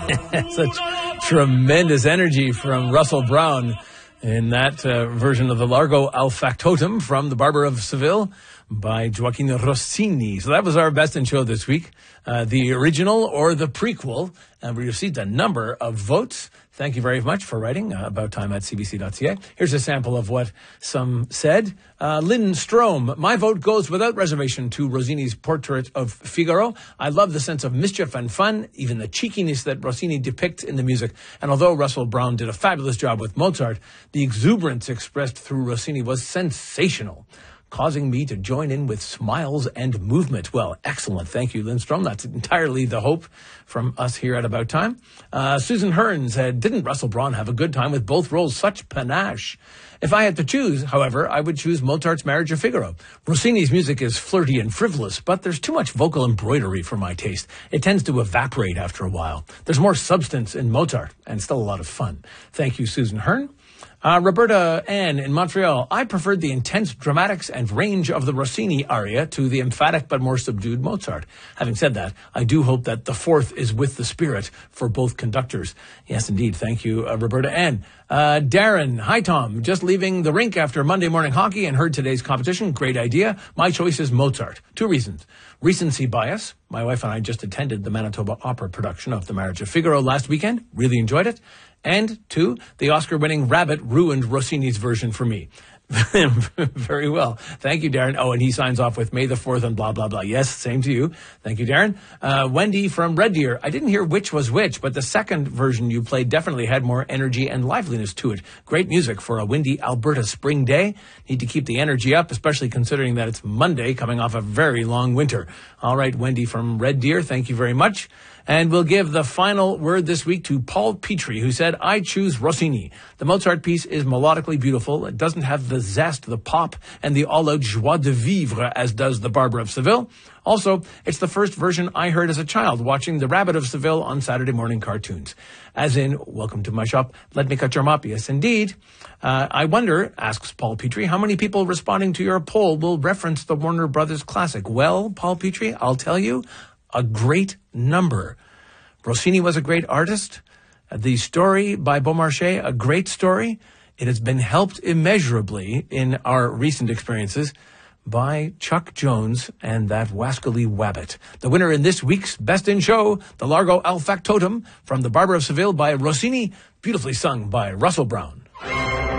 Such tremendous energy from Russell Brown in that version of the Largo Al Factotum from The Barber of Seville by Gioacchino Rossini. So that was our Best in Show this week. The original or the prequel. And we received a number of votes. Thank you very much for writing about time at cbc.ca. Here's a sample of what some said. Lynn Strom, my vote goes without reservation to Rossini's portrait of Figaro. I love the sense of mischief and fun, even the cheekiness that Rossini depicts in the music. And although Russell Brown did a fabulous job with Mozart, the exuberance expressed through Rossini was sensational, causing me to join in with smiles and movement. Well, excellent. Thank you, Lindstrom. That's entirely the hope from us here at About Time. Susan Hearn said, didn't Russell Brown have a good time with both roles? Such panache. If I had to choose, however, I would choose Mozart's Marriage of Figaro. Rossini's music is flirty and frivolous, but there's too much vocal embroidery for my taste. It tends to evaporate after a while. There's more substance in Mozart and still a lot of fun. Thank you, Susan Hearn. Roberta Ann in Montreal. I preferred the intense dramatics and range of the Rossini aria to the emphatic but more subdued Mozart. Having said that, I do hope that the fourth is with the spirit for both conductors. Yes, indeed. Thank you, Roberta Ann. Darren, hi Tom. Just leaving the rink after Monday morning hockey and heard today's competition. Great idea. My choice is Mozart. 2 reasons. Recency bias. My wife and I just attended the Manitoba Opera production of The Marriage of Figaro last weekend. Really enjoyed it. And 2, the Oscar-winning Rabbit ruined Rossini's version for me. Very well. Thank you, Darren. Oh, and he signs off with May the 4th and blah, blah, blah. Yes, same to you. Thank you, Darren. Wendy from Red Deer. I didn't hear which was which, but the second version you played definitely had more energy and liveliness to it. Great music for a windy Alberta spring day. Need to keep the energy up, especially considering that it's Monday coming off a very long winter. All right, Wendy from Red Deer, thank you very much. And we'll give the final word this week to Paul Petrie, who said, I choose Rossini. The Mozart piece is melodically beautiful. It doesn't have the zest, the pop, and the all-out joie de vivre as does The Barber of Seville. Also, it's the first version I heard as a child watching The Rabbit of Seville on Saturday morning cartoons. As in, welcome to my shop, let me cut your mop. Yes, indeed. I wonder, asks Paul Petrie, how many people responding to your poll will reference the Warner Brothers classic? Well, Paul Petrie, I'll tell you, a great number. Rossini was a great artist. The story by Beaumarchais, a great story. It has been helped immeasurably in our recent experiences by Chuck Jones and that wascally wabbit. The winner in this week's Best in Show, the Largo Al Factotum from The Barber of Seville by Rossini, beautifully sung by Russell Brown.